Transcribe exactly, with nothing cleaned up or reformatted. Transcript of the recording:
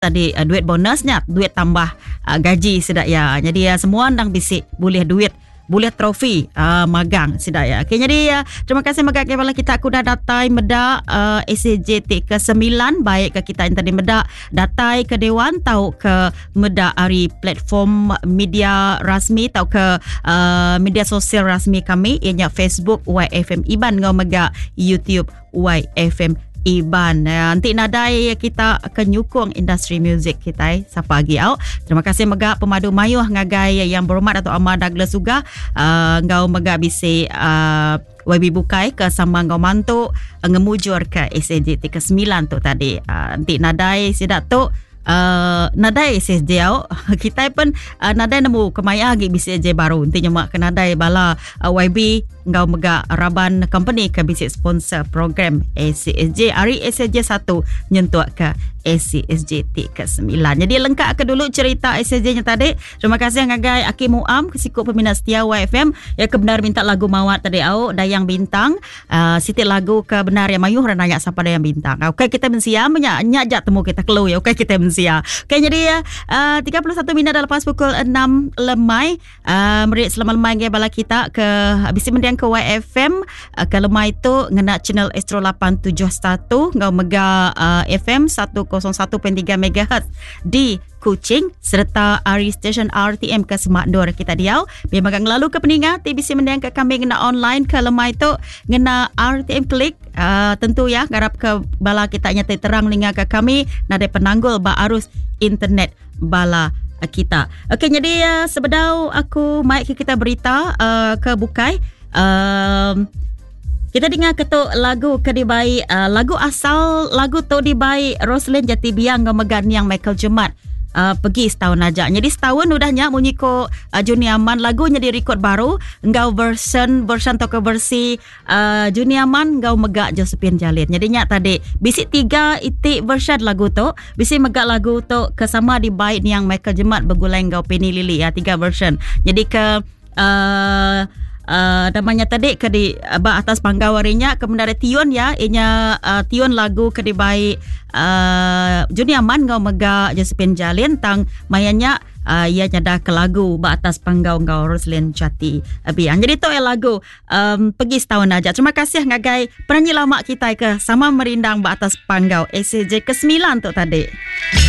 tadi uh, duit bonusnya, duit tambah uh, gaji sedak ya. Jadi ya uh, semua ndang bisik boleh duit, boleh trofi uh, magang sedak ya. Okay, jadi uh, terima kasih magak kepala kita aku dah datai medak uh, S A J T ke sembilan baik ke kita tadi medak datai ke dewan tau ke medak ari platform media rasmi tau ke uh, media sosial rasmi kami ianya Facebook Y F M Iban ngau megak YouTube Y F M Iban. Nanti nadai kita akan nyukung industri muzik kita eh. Siapa lagi au. Terima kasih megak pemadu mayuh ngagai yang berhormat atau Amar Douglas juga uh, ngau megak bisi uh, Y B Bukai ke sama ngau mantu uh, ngemujur ke S A J T ke sembilan tu tadi. Uh, nanti nadai sidak tu Uh, nadai S S J au kita pun uh, nadai nemu kemaya lagi B C J baru intinya mak ke nadai bala uh, Y B ngau megak raban company ke bisik sponsor program S C S J hari S C S J satu nyentuak ke S C S J T ke sembilan. Jadi lengkap ke dulu cerita S C S J nya tadi. Terima kasih ngagai Aki Muam kesikut peminat setia Y F M ya ke benar minta lagu mawat tadi au Dayang Bintang uh, siti lagu ke benar yang mayuh dan nanya siapa Dayang Bintang. Okey kita mensia menyak nyajak temu kita keluar ya. Okey kita mensia. Okey jadi uh, tiga puluh satu minit dah lepas pukul enam lemai uh, merit selama lemai ngai bala kita ke habis mendiang ke Y F M uh, ke lemai tu ngena channel Astro lapan tujuh satu ngau mega uh, F M seratus satu perpuluhan tiga megahertz di Kuching serta ari stesen R T M ke Semak Nur kita diau. Memang ngelalu ke peningat T B C mendiang ke kami ngena online ke lemai tu ngena R T M klik uh, tentu ya garap ke bala kita nyata terang linga ke kami nade penanggul ba arus internet bala kita. Okey jadi uh, sebedau aku mic kita berita uh, ke Bukai um, kita dengar ketuk lagu ke dibai uh, lagu asal lagu tu dibai Roslyn Jati Biang ngemegan yang Michael Jemat uh, pergi setahun aja. Jadi setahun udahnya bunyi ko uh, Juni Aman lagunya direkod baru engkau version version atau ke versi uh, Juni Aman engkau megak Josephine Jalil. Jadi nyak tadi bisi tiga itik version lagu tu bisi megak lagu tu kesama dibai yang Michael Jemat begulai engkau Penny Lily ya tiga version. Jadi ke uh, Uh, namanya tadi ke di uh, atas panggawarinya kemudian ada Tion ya inya uh, Tion lagu ke di baik uh, Juni Aman ngau mega Josephine Jalin tang mayanya uh, ia nyada ke lagu ba atas panggau ngau Roslyn Jati Biang. Jadi tu eh lagu um, pergi setahun aja. Terima kasih ngagai penyanyi lama kita ke sama merindang ba atas panggau S C J ke sembilan tu tadi.